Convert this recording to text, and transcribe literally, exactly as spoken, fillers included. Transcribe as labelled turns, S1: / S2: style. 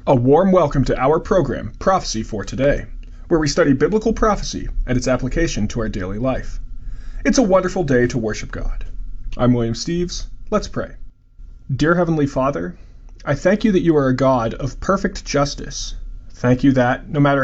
S1: A warm welcome to our program, Prophecy for Today, where we study biblical prophecy and its application to our daily life. It's a wonderful day to worship God. I'm William Steves. Let's pray. Dear Heavenly Father, I thank you that you are a God of perfect justice. Thank you that, no matter